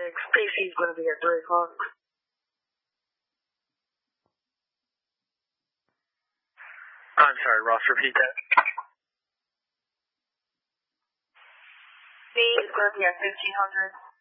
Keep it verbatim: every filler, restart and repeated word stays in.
Spacey's going to be at three o'clock. I'm sorry, Ross, repeat that. B is going to be at fifteen hundred.